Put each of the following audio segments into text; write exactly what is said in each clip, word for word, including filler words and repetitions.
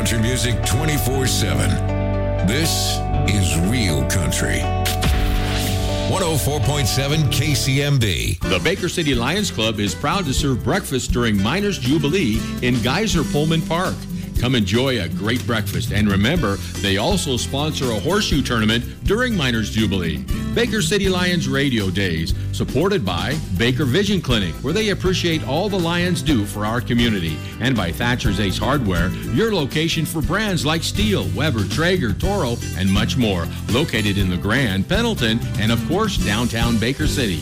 country music twenty-four seven. This is Real Country. one oh four point seven K C M B. The Baker City Lions Club is proud to serve breakfast during Miners Jubilee in Geyser Pullman Park. Come enjoy a great breakfast. And remember, they also sponsor a horseshoe tournament during Miners Jubilee. Baker City Lions Radio Days, supported by Baker Vision Clinic, where they appreciate all the Lions do for our community. And by Thatcher's Ace Hardware, your location for brands like Steel, Weber, Traeger, Toro, and much more. Located in the Grand, Pendleton, and of course, downtown Baker City.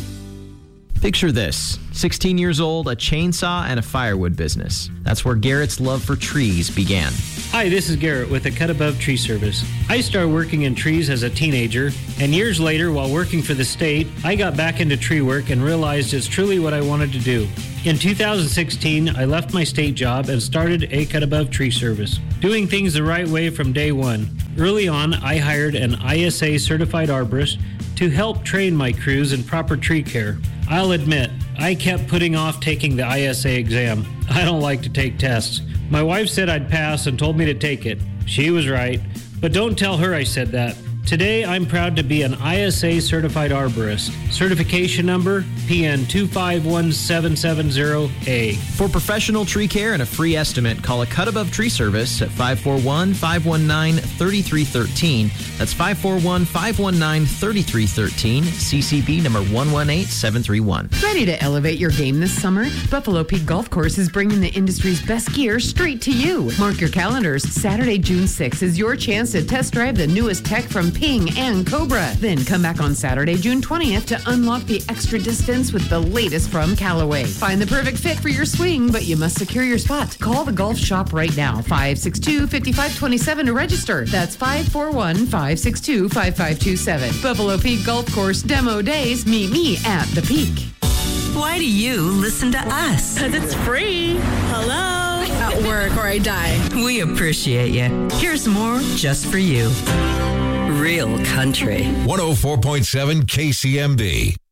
Picture this, sixteen years old, a chainsaw, and a firewood business. That's where Garrett's love for trees began. Hi, this is Garrett with the Cut Above Tree Service. I started working in trees as a teenager, and years later, while working for the state, I got back into tree work and realized it's truly what I wanted to do. In two thousand sixteen, I left my state job and started a Cut Above Tree Service, doing things the right way from day one. Early on, I hired an I S A certified arborist to help train my crews in proper tree care. I'll admit, I kept putting off taking the I S A exam. I don't like to take tests. My wife said I'd pass and told me to take it. She was right, but don't tell her I said that. Today, I'm proud to be an I S A certified arborist. Certification number P N two five one seven seven zero A. For professional tree care and a free estimate, call a Cut Above Tree Service at five four one, five one nine, three three one three. That's five four one, five one nine, three three one three. C C B number one one eight seven three one. Ready to elevate your game this summer? Buffalo Peak Golf Course is bringing the industry's best gear straight to you. Mark your calendars. Saturday, June sixth is your chance to test drive the newest tech from Ping and Cobra. Then come back on Saturday, June twentieth to unlock the extra distance with the latest from Callaway. Find the perfect fit for your swing, but you must secure your spot. Call the golf shop right now, five six two, five five two seven to register. That's five four one, five six two, five five two seven. Buffalo Peak Golf Course Demo Days. Meet me at the Peak. Why do you listen to us? Because it's free. Hello? At work or I die. We appreciate you. Here's more just for you. Real Country. one oh four point seven K C M B.